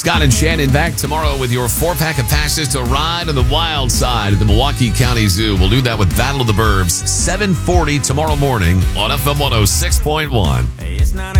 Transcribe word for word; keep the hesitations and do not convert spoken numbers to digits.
Scott and Shannon back tomorrow with your four-pack of passes to ride on the wild side at the Milwaukee County Zoo. We'll do that with Battle of the Burbs, seven forty tomorrow morning on F M one oh six point one. It's not